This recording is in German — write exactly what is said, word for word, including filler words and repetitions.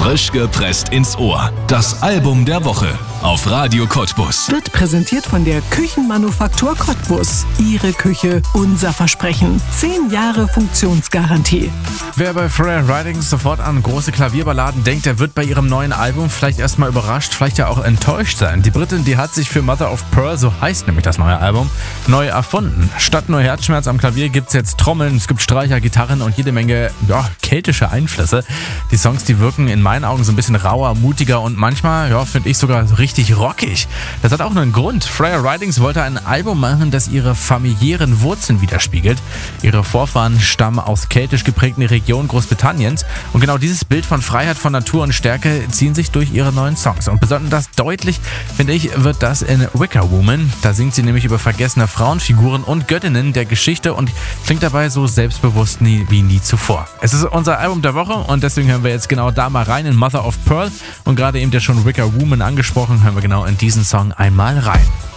Frisch gepresst ins Ohr. Das Album der Woche auf Radio Cottbus. Wird präsentiert von der Küchenmanufaktur Cottbus. Ihre Küche, unser Versprechen. Zehn Jahre Funktionsgarantie. Wer bei Freya Ridings sofort an große Klavierballaden denkt, der wird bei ihrem neuen Album vielleicht erstmal überrascht, vielleicht ja auch enttäuscht sein. Die Britin, die hat sich für Mother of Pearl, so heißt nämlich das neue Album, neu erfunden. Statt nur Herzschmerz am Klavier gibt's jetzt Trommeln, es gibt Streicher, Gitarren und jede Menge ja, keltische Einflüsse. Die Songs, die wirken in meinen Augen so ein bisschen rauer, mutiger und manchmal, ja, finde ich sogar richtig rockig. Das hat auch einen Grund. Freya Ridings wollte ein Album machen, das ihre familiären Wurzeln widerspiegelt. Ihre Vorfahren stammen aus keltisch geprägten Regionen Großbritanniens und genau dieses Bild von Freiheit, von Natur und Stärke ziehen sich durch ihre neuen Songs. Und besonders deutlich, finde ich, wird das in Wicker Woman. Da singt sie nämlich über vergessene Frauenfiguren und Göttinnen der Geschichte und klingt dabei so selbstbewusst nie, wie nie zuvor. Es ist unser Album der Woche und deswegen hören wir jetzt genau da mal rein in Mother of Pearl und gerade eben der schon Wicker Woman angesprochen, hören wir genau in diesen Song einmal rein.